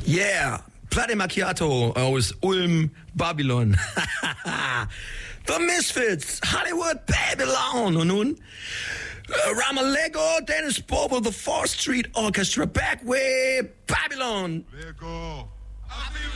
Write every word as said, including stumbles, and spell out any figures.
Yeah, Platte Macchiato aus Ulm, Babylon. The Misfits, Hollywood Babylon. Und nun uh, Ramalego, Dennis Bobo, The fourth Street Orchestra, back with Babylon. Lego.